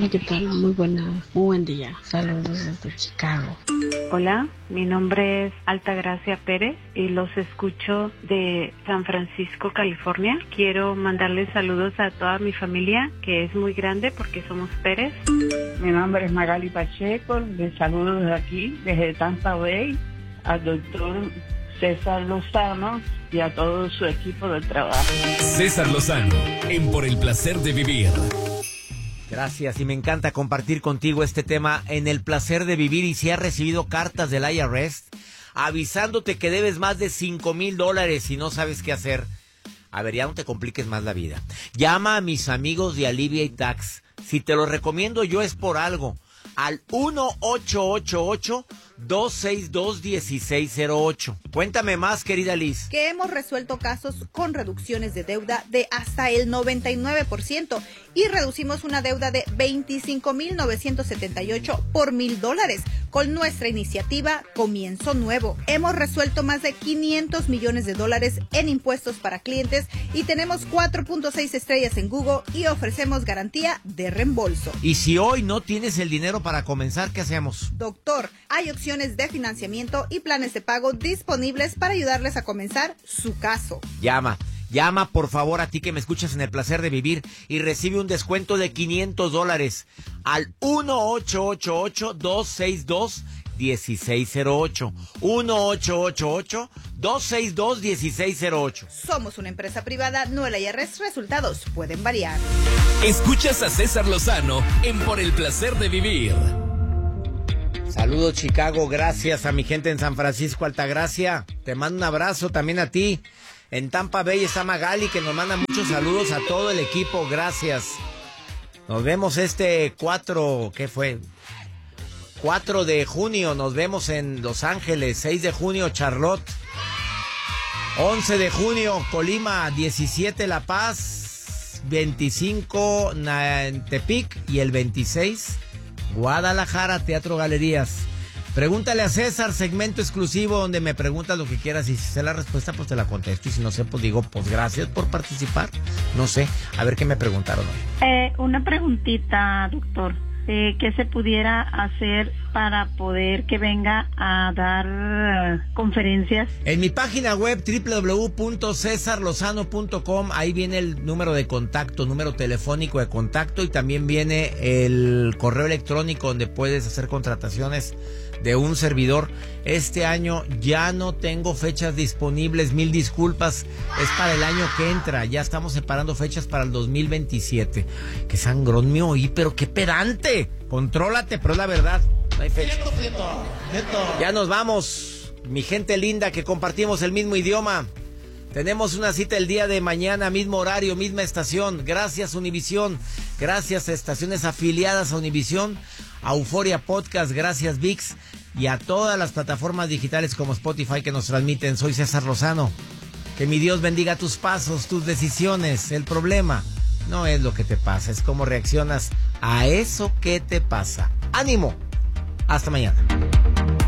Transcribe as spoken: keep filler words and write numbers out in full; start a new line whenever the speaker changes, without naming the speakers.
Hola, ¿qué tal? Muy buena, muy buen día. Saludos desde Chicago.
Hola, mi nombre es Altagracia Pérez y los escucho de San Francisco, California. Quiero mandarles saludos a toda mi familia, que es muy grande porque somos Pérez.
Mi nombre es Magali Pacheco, les saludo desde aquí, desde Tampa Bay, al doctor César Lozano y a todo su equipo de trabajo.
César Lozano, en Por el Placer de Vivir.
Gracias, y me encanta compartir contigo este tema en el placer de vivir. Y si has recibido cartas del I R S avisándote que debes más de cinco mil dólares y no sabes qué hacer, a ver, ya no te compliques más la vida. Llama a mis amigos de Alivia y Tax. Si te lo recomiendo yo es por algo. Al uno ocho ocho ocho, dos seis dos, uno seis cero ocho. Cuéntame más, querida Liz.
Que hemos resuelto casos con reducciones de deuda de hasta el noventa y nueve por ciento y reducimos una deuda de veinticinco mil novecientos setenta y ocho por mil dólares con nuestra iniciativa Comienzo Nuevo. Hemos resuelto más de quinientos millones de dólares en impuestos para clientes y tenemos cuatro punto seis estrellas en Google y ofrecemos garantía de reembolso.
Y si hoy no tienes el dinero para comenzar, ¿qué hacemos?
Doctor, hay opciones de financiamiento y planes de pago disponibles para ayudarles a comenzar su caso.
Llama, llama por favor a ti que me escuchas en el placer de vivir y recibe un descuento de quinientos dólares al uno ocho ocho ocho, dos seis dos, uno seis cero ocho. uno ocho ocho ocho, dos seis dos, uno seis cero ocho.
Somos una empresa privada, no el I R S. Resultados pueden variar.
Escuchas a César Lozano en Por el Placer de Vivir.
Saludos, Chicago, gracias a mi gente en San Francisco, Altagracia. Te mando un abrazo también a ti. En Tampa Bay está Magali, que nos manda muchos saludos a todo el equipo, gracias. Nos vemos este cuatro, ¿qué fue? cuatro de junio, nos vemos en Los Ángeles. Seis de junio, Charlotte. once de junio, Colima. diecisiete, La Paz. veinticinco, Tepic. Y el veintiséis, Guadalajara, Teatro Galerías. Pregúntale a César, segmento exclusivo donde me preguntas lo que quieras y si sé la respuesta pues te la contesto y si no sé pues digo pues gracias por participar. No sé, a ver qué me preguntaron hoy.
Eh, una preguntita, doctor. Eh, ¿Qué se pudiera hacer para poder que venga a dar uh, conferencias?
En mi página web doble u doble u doble u punto cesar lozano punto com, ahí viene el número de contacto, número telefónico de contacto, y también viene el correo electrónico donde puedes hacer contrataciones de un servidor. Este año ya no tengo fechas disponibles, mil disculpas, es para el año que entra, ya estamos separando fechas para el dos mil veintisiete. Qué sangrón me oí, pero qué pedante, contrólate, pero es la verdad, no hay fecha. Ya nos vamos, mi gente linda que compartimos el mismo idioma. Tenemos una cita el día de mañana, mismo horario, misma estación. Gracias Univisión, gracias a estaciones afiliadas a Univisión, a Euforia Podcast, gracias ViX y a todas las plataformas digitales como Spotify que nos transmiten. Soy César Lozano. Que mi Dios bendiga tus pasos, tus decisiones. El problema no es lo que te pasa, es cómo reaccionas a eso que te pasa. ¡Ánimo! Hasta mañana.